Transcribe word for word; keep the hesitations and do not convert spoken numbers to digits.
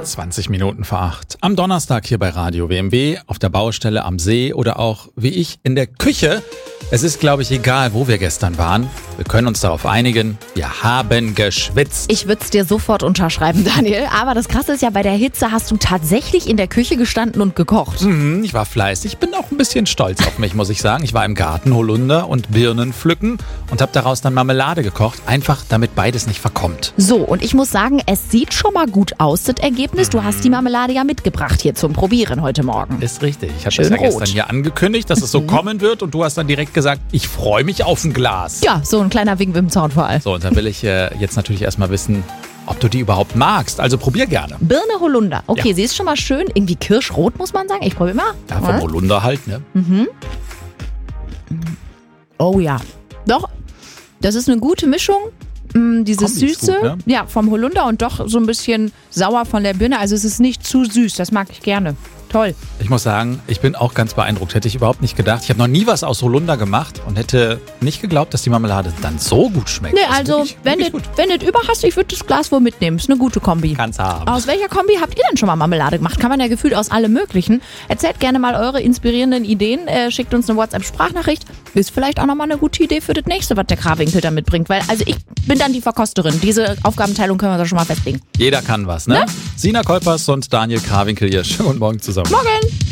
zwanzig Minuten vor acht. Am Donnerstag hier bei Radio W M W, auf der Baustelle, am See oder auch, wie ich, in der Küche. Es ist, glaube ich, egal, wo wir gestern waren. Wir können uns darauf einigen, wir haben geschwitzt. Ich würde es dir sofort unterschreiben, Daniel. Aber das Krasse ist ja, bei der Hitze hast du tatsächlich in der Küche gestanden und gekocht. Mhm, ich war fleißig, ich bin auch ein bisschen stolz auf mich, muss ich sagen. Ich war im Garten Holunder und Birnen pflücken und habe daraus dann Marmelade gekocht, einfach damit beides nicht verkommt. So, und ich muss sagen, es sieht schon mal gut aus, das Ergebnis. Du hast die Marmelade ja mitgebracht hier zum Probieren heute Morgen. Ist richtig. Ich habe Schön das ja rot. gestern hier angekündigt, dass es so kommen wird und du hast dann direkt gesagt, ich freue mich auf ein Glas. Ja, so ein kleiner Wink mit dem Zaunfall. So, und da will ich äh, jetzt natürlich erstmal wissen, ob du die überhaupt magst. Also probier gerne. Birne Holunder. Okay, Ja. sie ist schon mal schön. Irgendwie kirschrot, muss man sagen. Ich probiere mal. Ja, vom Holunder halt, ne? Oh ja. Doch, das ist eine gute Mischung. Mm, Dieses Kombi ist Süße, gut, ne? ja, vom Holunder und doch so ein bisschen sauer von der Birne. Also es ist nicht zu süß, das mag ich gerne. Toll. Ich muss sagen, ich bin auch ganz beeindruckt. Hätte ich überhaupt nicht gedacht. Ich habe noch nie was aus Holunder gemacht und hätte nicht geglaubt, dass die Marmelade dann so gut schmeckt. Nee, also, wirklich, wenn, wirklich du, gut. wenn du über hast, ich würde das Glas wohl mitnehmen. Ist eine gute Kombi. Kann's haben. Aus welcher Kombi habt ihr denn schon mal Marmelade gemacht? Kann man ja gefühlt aus allem Möglichen. Erzählt gerne mal eure inspirierenden Ideen. Äh, schickt uns eine WhatsApp-Sprachnachricht. Ist vielleicht auch nochmal eine gute Idee für das nächste, was der Krawinkel da mitbringt. Weil, also ich bin dann die Verkosterin. Diese Aufgabenteilung können wir da schon mal festlegen. Jeder kann was, ne? Ne? Sina Kolpers und Daniel Krawinkel hier. Schönen guten Morgen zusammen. Morgen!